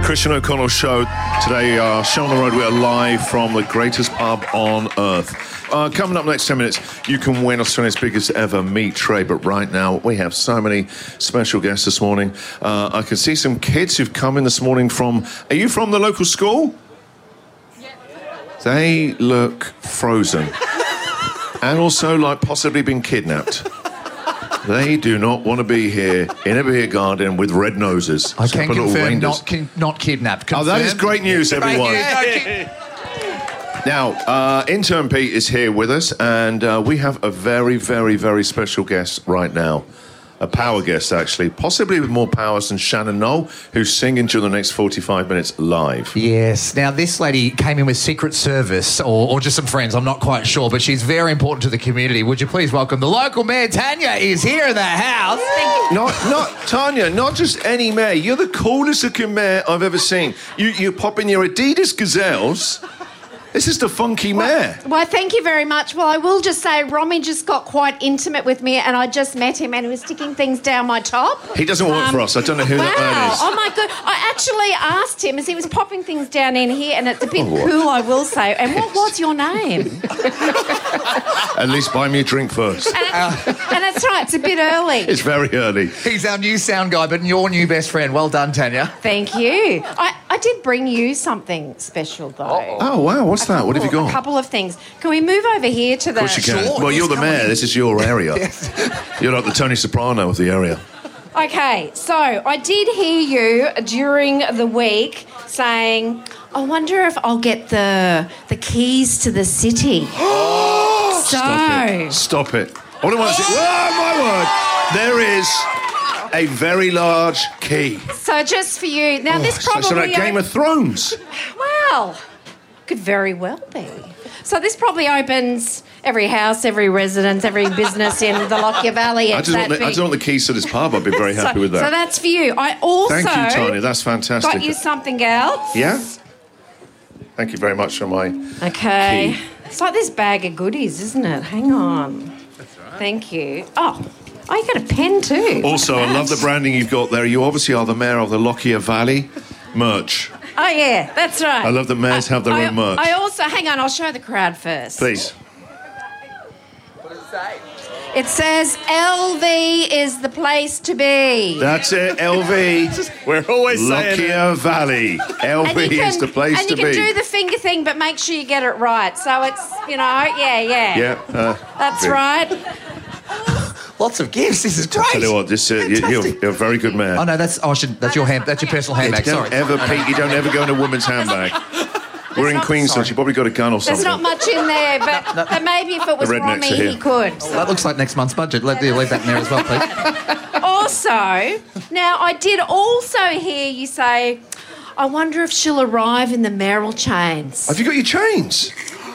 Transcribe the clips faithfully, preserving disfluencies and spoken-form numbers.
Christian O'Connell Show. Today, uh, show on the road, we are live from the greatest pub on earth. Uh, coming up next ten minutes, you can win Australia's biggest ever meat tray. But right now, we have so many special guests this morning. Uh, I can see some kids who've come in this morning from... Are you from the local school? Yeah. They look frozen. And also like possibly been kidnapped. They do not want to be here in a beer garden with red noses. I can confirm not, ki- not kidnapped. Confirm. Oh, that is great news, everyone. Now, uh, intern Pete is here with us, and uh, we have a very, very, very special guest right now. A power guest, actually, possibly with more powers than Shannon Knoll, who's singing during the next forty-five minutes live. Yes. Now, this lady came in with Secret Service, or, or just some friends, I'm not quite sure, but she's very important to the community. Would you please welcome the local mayor, Tanya, is here in the house. Thank you. Not, not, Tanya, not just any mayor. You're the coolest looking mayor I've ever seen. You, you pop in your Adidas Gazelles. This is the funky mayor. Well, well, thank you very much. Well, I will just say Romy just got quite intimate with me and I just met him and he was sticking things down my top. He doesn't work um, for us. I don't know who wow. that man is. Oh, my God. I actually asked him as he was popping things down in here, and it's a bit oh, cool, I will say. And what was your name? At least buy me a drink first. And, it, and that's right, it's a bit early. It's very early. He's our new sound guy, but your new best friend. Well done, Tanya. Thank you. I, I did bring you something special, though. Oh, oh wow. What's a that? Couple, what have you got? A couple of things. Can we move over here to the... Of course you can. Sure, well, you're the mayor. This is your area. Yes. You're like the Tony Soprano of the area. Okay, so I did hear you during the week saying, I wonder if I'll get the the keys to the city. Oh, so... Stop it. Stop it. I don't want to say... Oh, my word. There is a very large key. So just for you... Now, oh, this probably... So like Game of Thrones. Well, could very well be. So this probably opens every house, every residence, every business in the Lockyer Valley. I just, want the, I just want the keys to this pub. I'd be very happy so, with that. So that's for you. I also... Thank you, Tony. That's fantastic. Got you something else. Yeah? Thank you very much for my Okay. key. It's like this bag of goodies, isn't it? Hang on. That's right. Thank you. Oh, oh, you got a pen too. Also, I love the branding you've got there. You obviously are the mayor of the Lockyer Valley. Merch. Oh, yeah, that's right. I love that mayors have their I, own merch. I also... Hang on, I'll show the crowd first. Please. What does it say? It says L V is the place to be. That's it, L V. We're always saying Lockyer Valley. L V can, is the place to be. And you be. can do the finger thing, but make sure you get it right. So it's, you know, yeah, yeah. Yeah. Uh, That's big. right. Lots of gifts. This is great. Tell you what, this, uh, you're, you're a very good mayor. Oh, no, that's... Oh, I should, that's your hand... That's your personal handbag, don't sorry. Ever, Pete, you don't ever go in a woman's handbag. We're in not, Queensland. She probably got a gun or something. There's not much in there, but, no. but maybe if it was Romy, he could. Well, that looks like next month's budget. Let, leave that in there as well, please. Also, now I did also hear you say, I wonder if she'll arrive in the mayoral chains. Have you got your chains?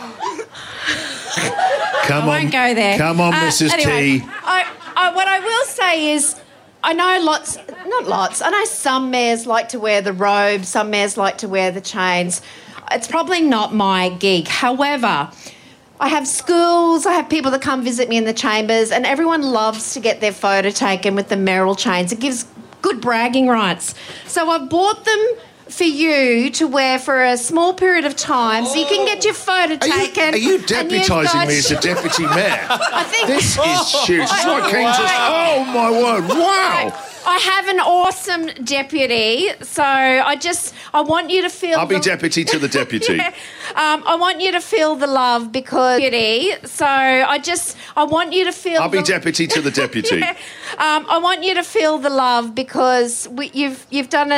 Come I on. won't go there. Come on, uh, Missus Anyway, T. I, I, what I will say is, I know lots, not lots, I know some mayors like to wear the robe, some mayors like to wear the chains. It's probably not my gig. However, I have schools, I have people that come visit me in the chambers, and everyone loves to get their photo taken with the mayoral chains. It gives good bragging rights. So I've bought them for you to wear for a small period of time, so you can get your photo taken. Are you, are you deputising got... me as a deputy mayor? I think this is huge. It's like King's. Oh my word! Wow. I have an awesome deputy, so I just I want you to feel. I'll be the... deputy to the deputy. yeah. um, I want you to feel the love because deputy. So I just I want you to feel. I'll the... be deputy to the deputy. yeah. um, I want you to feel the love because we, you've you've done a